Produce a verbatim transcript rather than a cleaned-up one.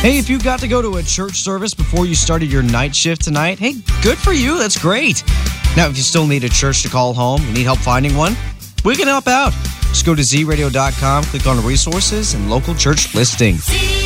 Hey, if you got to go to a church service before you started your night shift tonight, hey, good for you. That's great. Now, if you still need a church to call home and need help finding one, we can help out. Just go to z radio dot com, click on resources and local church listings.